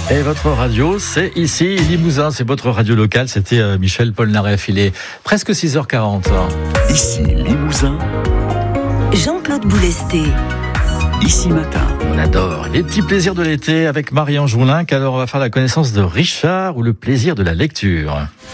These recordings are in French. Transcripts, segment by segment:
Et votre radio, c'est ici, Limousin, c'est votre radio locale. C'était Michel Polnareff. Il est presque 6h40. Ici, Limousin. Jean-Claude Boulesté. Ici Matin. On adore les petits plaisirs de l'été avec Marie-Ange Joulin. Alors on va faire la connaissance de Richard ou le plaisir de la lecture.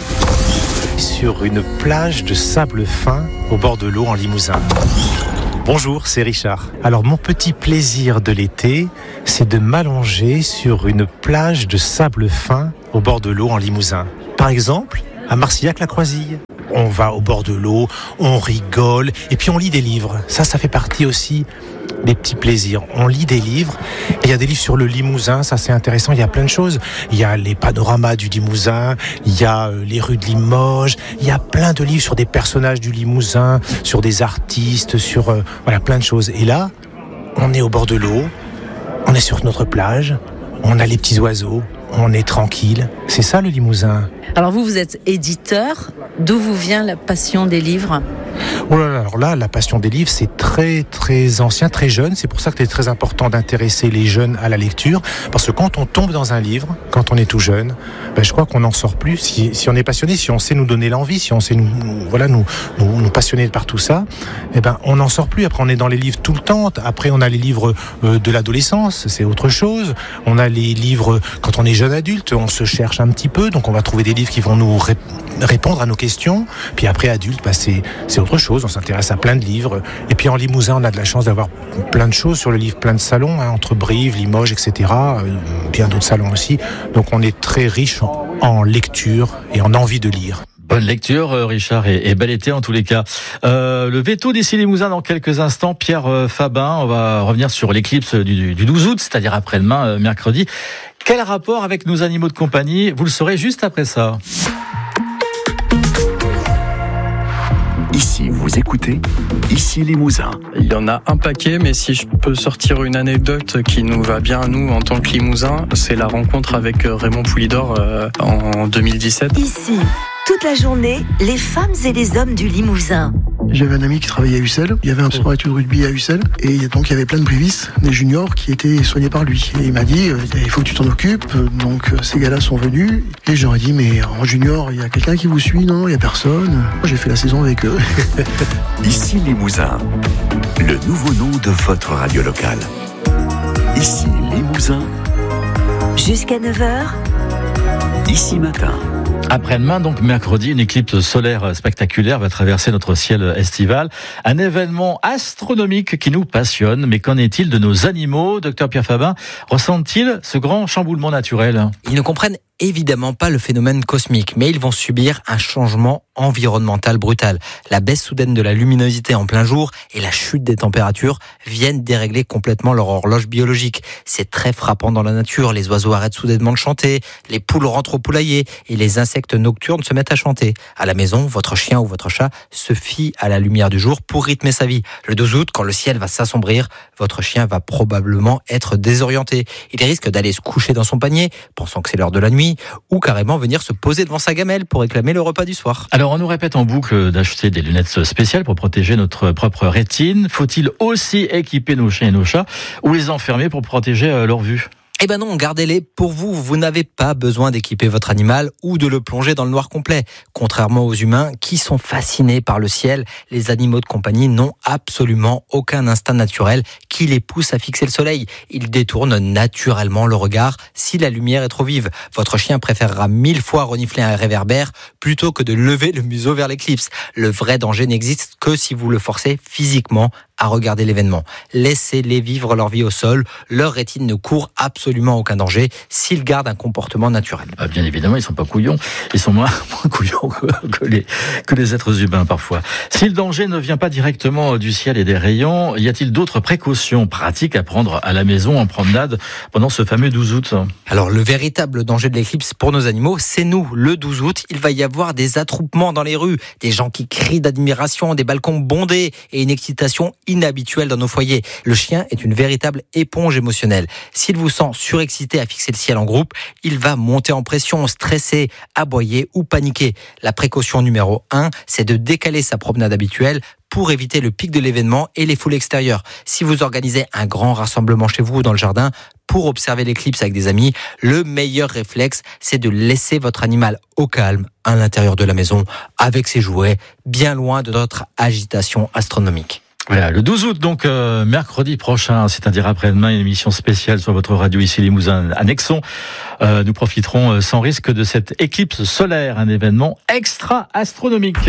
Sur une plage de sable fin au bord de l'eau en Limousin. Bonjour, c'est Richard. Alors mon petit plaisir de l'été, c'est de m'allonger sur une plage de sable fin au bord de l'eau en Limousin. Par exemple, à Marcillac-la-Croisille. On va au bord de l'eau, on rigole et puis on lit des livres. Ça fait partie aussi des petits plaisirs. On lit des livres. Il y a des livres sur le Limousin, ça c'est intéressant. Il y a plein de choses. Il y a les panoramas du Limousin, il y a les rues de Limoges. Il y a plein de livres sur des personnages du Limousin, sur des artistes, sur plein de choses. Et là, on est au bord de l'eau, on est sur notre plage, on a les petits oiseaux, on est tranquille. C'est ça le Limousin. Alors vous êtes éditeur. D'où vous vient la passion des livres ? Oh là là, alors là, la passion des livres, c'est très très ancien, très jeune. C'est pour ça que c'est très important d'intéresser les jeunes à la lecture. Parce que quand on tombe dans un livre, quand on est tout jeune, je crois qu'on n'en sort plus. Si on est passionné, si on sait nous donner l'envie, si on sait nous passionner par tout ça, on n'en sort plus. Après, on est dans les livres tout le temps. Après, on a les livres de l'adolescence, c'est autre chose. On a les livres quand on est jeune adulte, on se cherche un petit peu. Donc, on va trouver des livres qui vont nous répondre à nos questions. Puis après, adulte, c'est autre chose. On s'intéresse à plein de livres. Et puis en Limousin, on a de la chance d'avoir plein de choses sur le livre, plein de salons, entre Brive, Limoges, etc. Bien d'autres salons aussi. Donc on est très riche en lecture et en envie de lire. Bonne lecture, Richard, et bel été en tous les cas. Le veto d'ici Limousin dans quelques instants. Pierre Fabin, on va revenir sur l'éclipse du 12 août, c'est-à-dire après-demain, mercredi. Quel rapport avec nos animaux de compagnie ? Vous le saurez juste après ça. Ici, vous écoutez, ici Limousin. Il y en a un paquet, mais si je peux sortir une anecdote qui nous va bien à nous en tant que Limousin, c'est la rencontre avec Raymond Poulidor en 2017. Ici, toute la journée, les femmes et les hommes du Limousin. J'avais un ami qui travaillait à Ussel, il y avait un sport études rugby à Ussel, et donc il y avait plein de brivistes, des juniors qui étaient soignés par lui. Et il m'a dit, il faut que tu t'en occupes, donc ces gars-là sont venus, et j'aurais dit, mais en junior, il y a quelqu'un qui vous suit? Non, il y a personne. J'ai fait la saison avec eux. Ici Limousin, le nouveau nom de votre radio locale. Ici Limousin. Jusqu'à 9h. Ici Matin. Après-demain, donc mercredi, une éclipse solaire spectaculaire va traverser notre ciel estival. Un événement astronomique qui nous passionne. Mais qu'en est-il de nos animaux ? Docteur Pierre Fabin, ressentent-ils ce grand chamboulement naturel ? Ils ne comprennent évidemment pas le phénomène cosmique, mais ils vont subir un changement environnemental brutal. La baisse soudaine de la luminosité en plein jour et la chute des températures viennent dérégler complètement leur horloge biologique. C'est très frappant dans la nature. Les oiseaux arrêtent soudainement de chanter, les poules rentrent au poulailler et les insectes nocturnes se mettent à chanter. À la maison, votre chien ou votre chat se fie à la lumière du jour pour rythmer sa vie. Le 12 août, quand le ciel va s'assombrir, votre chien va probablement être désorienté. Il risque d'aller se coucher dans son panier, pensant que c'est l'heure de la nuit, ou carrément venir se poser devant sa gamelle pour réclamer le repas du soir. Alors on nous répète en boucle d'acheter des lunettes spéciales pour protéger notre propre rétine. Faut-il aussi équiper nos chiens et nos chats ou les enfermer pour protéger leur vue ? Eh ben non, gardez-les pour vous. Vous n'avez pas besoin d'équiper votre animal ou de le plonger dans le noir complet. Contrairement aux humains qui sont fascinés par le ciel, les animaux de compagnie n'ont absolument aucun instinct naturel qui les pousse à fixer le soleil. Ils détournent naturellement le regard si la lumière est trop vive. Votre chien préférera 1000 fois renifler un réverbère plutôt que de lever le museau vers l'éclipse. Le vrai danger n'existe que si vous le forcez physiquement à regarder l'événement. Laissez-les vivre leur vie au sol. Leur rétine ne court absolument aucun danger s'ils gardent un comportement naturel. Bien évidemment, ils sont pas couillons. Ils sont moins couillons que les êtres humains parfois. Si le danger ne vient pas directement du ciel et des rayons, y a-t-il d'autres précautions pratiques à prendre à la maison en promenade pendant ce fameux 12 août ? Alors, le véritable danger de l'éclipse pour nos animaux, c'est nous. Le 12 août, il va y avoir des attroupements dans les rues, des gens qui crient d'admiration, des balcons bondés et une excitation inhabituelle dans nos foyers. Le chien est une véritable éponge émotionnelle. S'il vous sent surexcité à fixer le ciel en groupe, il va monter en pression, stresser, aboyer ou paniquer. La précaution numéro 1, c'est de décaler sa promenade habituelle pour éviter le pic de l'événement et les foules extérieures. Si vous organisez un grand rassemblement chez vous ou dans le jardin, pour observer l'éclipse avec des amis, le meilleur réflexe, c'est de laisser votre animal au calme à l'intérieur de la maison avec ses jouets, bien loin de notre agitation astronomique. Voilà, le 12 août, donc mercredi prochain, c'est-à-dire après-demain, une émission spéciale sur votre radio ici Limousin à Nexon. Nous profiterons sans risque de cette éclipse solaire, un événement extra-astronomique.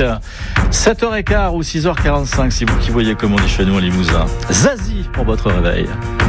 7h15 ou 6h45, si vous qui voyez comme on dit chez nous à Limousin. Zazie pour votre réveil.